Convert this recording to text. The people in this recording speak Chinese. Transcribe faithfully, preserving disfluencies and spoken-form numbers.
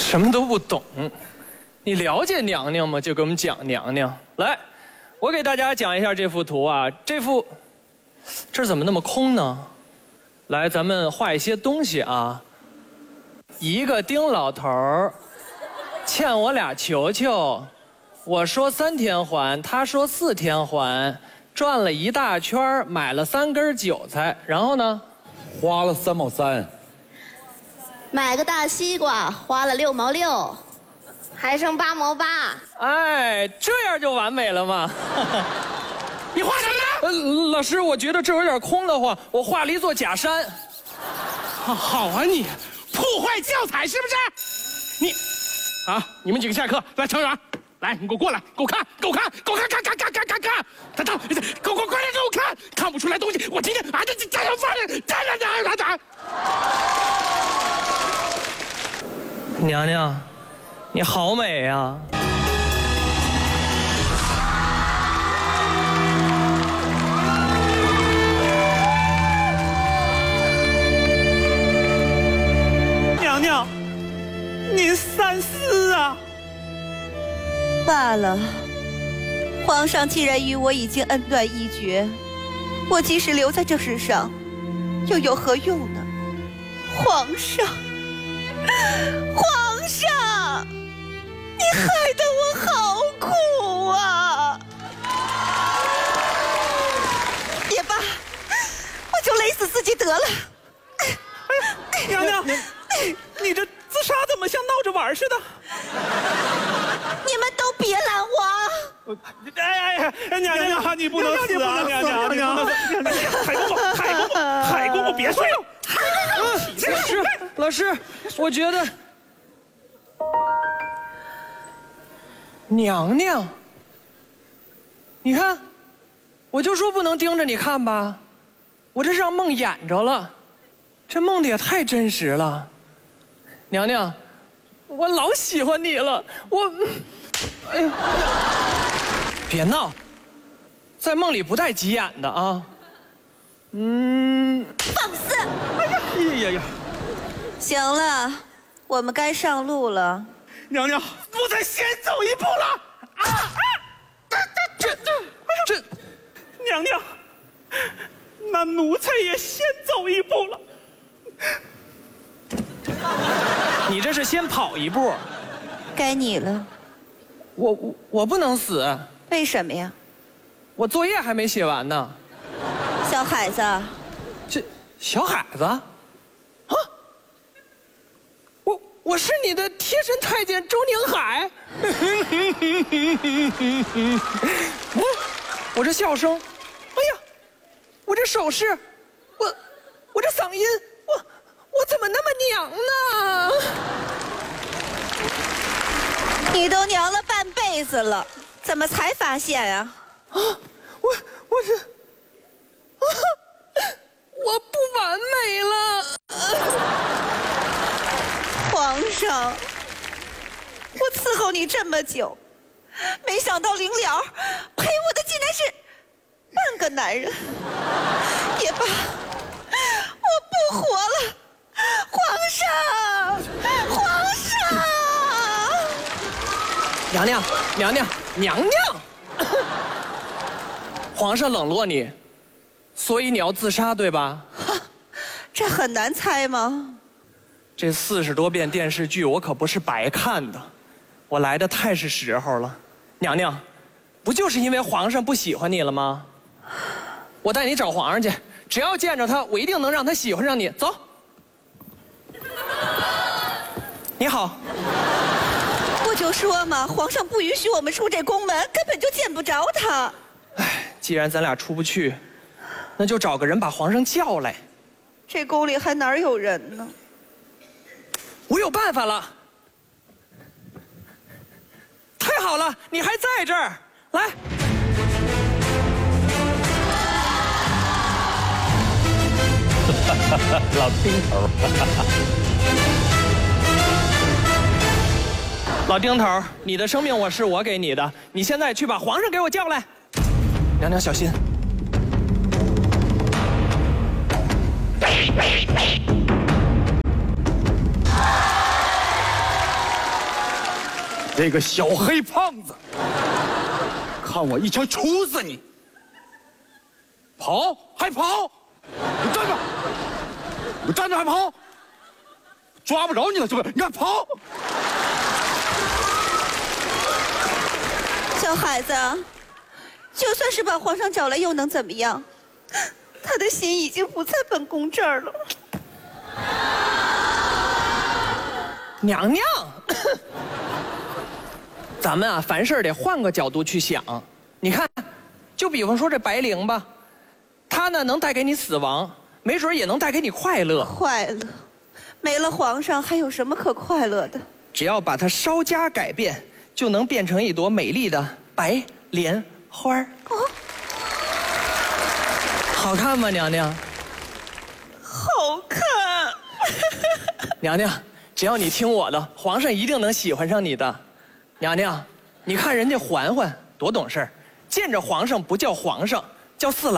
什么都不懂。你了解娘娘吗？就给我们讲娘娘。来，我给大家讲一下这幅图啊。这幅，这怎么那么空呢？来，咱们画一些东西啊。一个丁老头儿欠我俩球球，我说三天还，他说四天还，转了一大圈，买了三根韭菜，然后呢， 花了三毛三。 买个大西瓜花了六毛六，还剩八毛八。 哎，这样就完美了嘛。 你画什么呢？ 呃，老师，我觉得这有点空的慌，我画了一座假山。 好，好啊你。破坏教材是不是？你，好，你们几个下课，来程远，来，你给我过来，给我看，给我看，给我看，看看看看看看，他他，给我给我快点给我看，看不出来东西，我今天啊这这加油饭，加油加油加油！ 娘娘，你好美呀！ 娘娘，您三思啊！ 罢了，皇上既然与我已经恩断义绝，我即使留在这世上，又有何用呢？皇上，皇上，你害得我好苦啊！也罢，我就勒死自己得了。 娘娘。你这自杀怎么像闹着玩似的？ 你们都别拦我！ 哎哎哎，娘娘，你不能死啊！娘娘，娘娘，海公公，海公公，海公公，别睡了！ 老师，老师，我觉得娘娘，你看，我就说不能盯着你看吧，我这是让梦演着了，这梦的也太真实了。娘娘，我老喜欢你了，我，哎呀，别闹，在梦里不带急眼的啊。嗯， 放肆！ 哎呀呀呀！ 行了，我们该上路了。 娘娘，不再先走一步了啊！ 这这这， 娘娘，那奴才也先走一步了。 你这是先跑一步， 该你了。 我我我不能死， 为什么呀？ 我作业还没写完呢。 小孩子， 这小孩子，啊，我我是你的贴身太监周宁海。我我这笑声，哎呀，我这手势，我我这嗓音，我我怎么那么娘呢？ 你都娘了半辈子了，怎么才发现呀？ 啊，我我这，啊，我不完美了。 皇上，我伺候你这么久，没想到临了陪我的竟然是半个男人。也罢，我不活了，皇上，皇上。 娘娘，娘娘，娘娘！皇上冷落你，所以你要自杀，对吧？ 这很难猜吗？ 这四十多遍电视剧，我可不是白看的，我来的太是时候了。娘娘，不就是因为皇上不喜欢你了吗？我带你找皇上去，只要见着他，我一定能让他喜欢上你。走。你好。 不就说嘛，皇上不允许我们出这宫门，根本就见不着他。 唉，既然咱俩出不去，那就找个人把皇上叫来。 这宫里还哪有人呢？ 我有办法了！太好了，你还在这儿，来。 老丁头。 老丁头，你的生命我是我给你的，你现在去把皇上给我叫来。娘娘小心。 这个小黑胖子，看我一枪杵死你！跑还跑？你站着！你站着还跑？抓不着你了是不是？你看跑！ 小孩子，就算是把皇上找来，又能怎么样？他的心已经不在本宫这儿了。 娘娘，咱们啊，凡事得换个角度去想。你看，就比方说这白灵吧，她呢能带给你死亡，没准也能带给你快乐。 快乐，没了皇上还有什么可快乐的？ 只要把它稍加改变，就能变成一朵美丽的白莲花儿。哦，好看吗，娘娘？ 好看。 娘娘，只要你听我的，皇上一定能喜欢上你的。娘娘，你看人家嬛嬛多懂事儿，见着皇上不叫皇上，叫四郎。